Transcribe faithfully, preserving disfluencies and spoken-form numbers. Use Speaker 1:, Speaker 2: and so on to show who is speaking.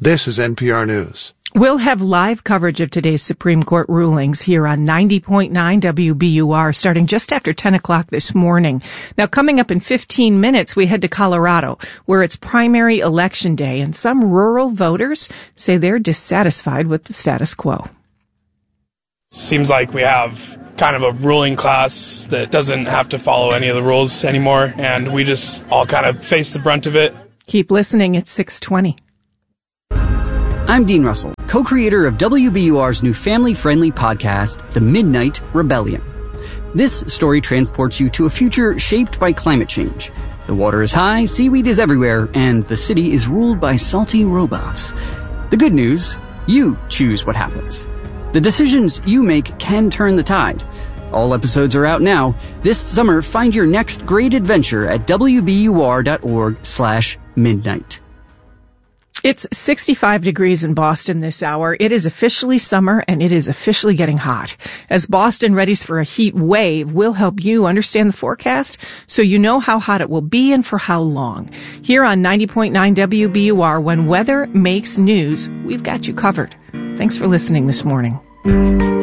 Speaker 1: This is N P R News.
Speaker 2: We'll have live coverage of today's Supreme Court rulings here on ninety point nine W B U R starting just after ten o'clock this morning. Now, coming up in fifteen minutes, we head to Colorado, where it's primary election day, and some rural voters say they're dissatisfied with the status quo.
Speaker 3: Seems like we have kind of a ruling class that doesn't have to follow any of the rules anymore, and we just all kind of face the brunt of it.
Speaker 2: Keep listening at six twenty.
Speaker 4: I'm Dean Russell, co-creator of W B U R's new family-friendly podcast, The Midnight Rebellion. This story transports you to a future shaped by climate change. The water is high, seaweed is everywhere, and the city is ruled by salty robots. The good news, you choose what happens. The decisions you make can turn the tide. All episodes are out now. This summer, find your next great adventure at W B U R dot org slash midnight.
Speaker 2: It's sixty-five degrees in Boston this hour. It is officially summer, and it is officially getting hot. As Boston readies for a heat wave, we'll help you understand the forecast so you know how hot it will be and for how long. Here on ninety point nine W B U R, when weather makes news, we've got you covered. Thanks for listening this morning.